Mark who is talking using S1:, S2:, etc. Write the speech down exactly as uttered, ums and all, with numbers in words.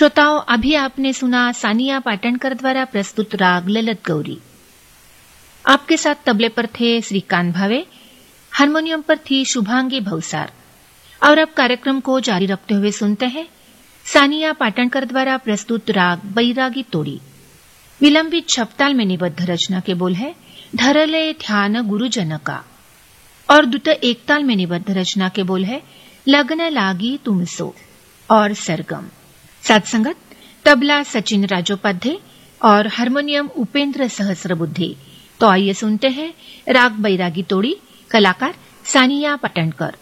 S1: श्रोताओं, अभी आपने सुना सानिया पाटणकर द्वारा प्रस्तुत राग ललित गौरी। आपके साथ तबले पर थे श्रीकांत भावे, हारमोनियम पर थी शुभांगी भवसार। और अब कार्यक्रम को जारी रखते हुए सुनते हैं सानिया पाटणकर द्वारा प्रस्तुत राग बैरागी तोड़ी। विलंबित छपताल में निबद्ध रचना के बोल है धरले ध्यान गुरुजन का, और द्रुत एकताल में निबद्ध रचना के बोल है लगन लागी तुमसो और सरगम। साथ संगत तबला सचिन राजोपाध्याय और हारमोनियम उपेंद्र सहस्रबुद्धे। तो आइए सुनते हैं राग बैरागी तोड़ी, कलाकार सानिया पाटणकर।